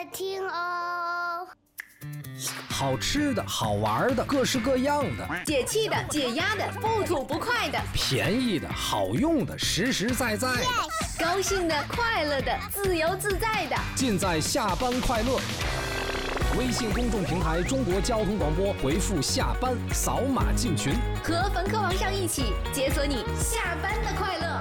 听哦。 好吃的、好玩的，各式各样的， 解气的、解压的，不吐不快的， 便宜的、好用的，实实在在的， 高兴的、快乐的，自由自在的， 尽在下班快乐。微信公众平台中国交通广播，回复下班，扫码进群， 和冯科王上一起解锁你下班的快乐。